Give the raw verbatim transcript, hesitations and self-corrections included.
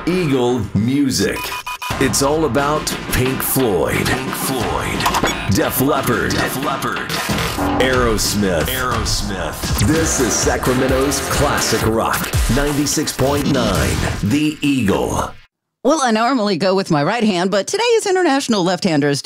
Eagle Music. It's all about Pink Floyd, Pink Floyd, Def Leppard, Def Leppard, Aerosmith, Aerosmith. This is Sacramento's classic rock. ninety-six point nine, The Eagle. Well, I normally go with my right hand, but today is International Left-Handers